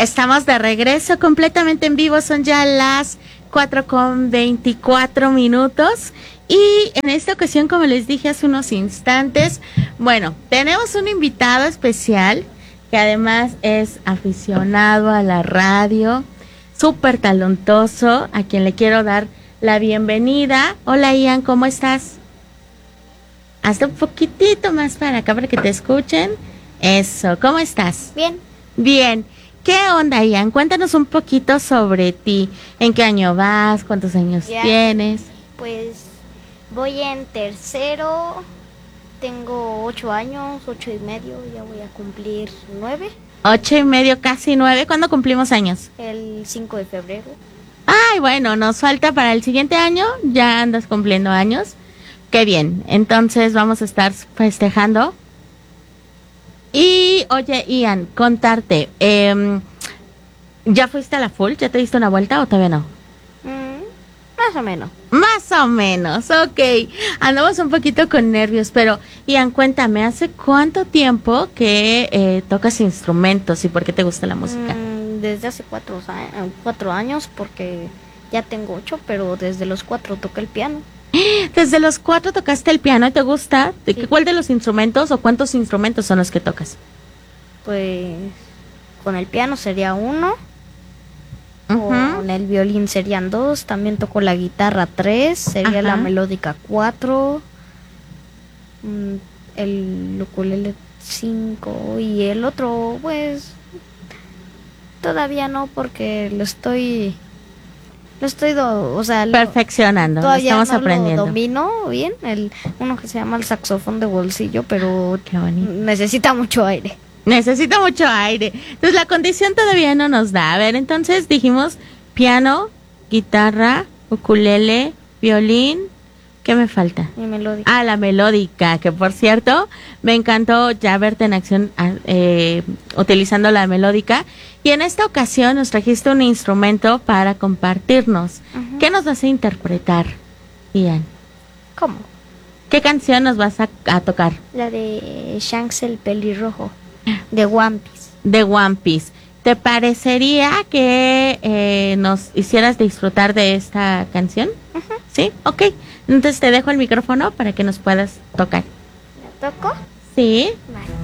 Estamos de regreso completamente en vivo, son ya las 4:24. Y en esta ocasión, como les dije hace unos instantes, bueno, tenemos un invitado especial que además es aficionado a la radio, súper talentoso, a quien le quiero dar la bienvenida. Hola Ian, ¿cómo estás? Hazte un poquitito más para acá para que te escuchen. Eso, ¿cómo estás? Bien. Bien. ¿Qué onda, Ian? Cuéntanos un poquito sobre ti. ¿En qué año vas? ¿Cuántos años tienes? Pues voy en tercero, tengo 8 años, 8 y medio, ya voy a cumplir 9. 8 y medio, casi 9. ¿Cuándo cumplimos años? El 5 de febrero. Ay, bueno, nos falta para el siguiente año, ya andas cumpliendo años. Qué bien, entonces vamos a estar festejando. Y, oye, Ian, contarte, ¿ya fuiste a la full? ¿Ya te diste una vuelta o todavía no? Más o menos. Más o menos, ok. Andamos un poquito con nervios, pero Ian, cuéntame, ¿hace cuánto tiempo que tocas instrumentos y por qué te gusta la música? Desde hace 4 años, porque ya tengo 8, pero desde los 4 toqué el piano. Desde los 4 tocaste el piano y te gusta. Sí. ¿Cuál de los instrumentos o cuántos instrumentos son los que tocas? Pues con el piano sería 1. Ujú. Con el violín serían 2, también toco la guitarra 3, sería Ajá. la melódica 4, el ukulele 5 y el otro pues todavía no porque lo estoy Perfeccionando, lo todavía estamos no aprendiendo. lo domino bien, uno que se llama el saxofón de bolsillo, pero Qué bonito. necesita mucho aire. Necesito mucho aire. Entonces la condición todavía no nos da. A ver, entonces dijimos piano, guitarra, ukulele, violín. ¿Qué me falta? Mi melódica. Ah, la melódica, que por cierto, me encantó ya verte en acción utilizando la melódica. Y en esta ocasión nos trajiste un instrumento para compartirnos. Ujú. ¿Qué nos vas a interpretar, Ian? ¿Cómo? ¿Qué canción nos vas a tocar? La de Shanks el pelirrojo, de One Piece. De One Piece. ¿Te parecería que nos hicieras disfrutar de esta canción? Ujú. ¿Sí? Ok. Entonces te dejo el micrófono para que nos puedas tocar. ¿La toco? Sí. Vale.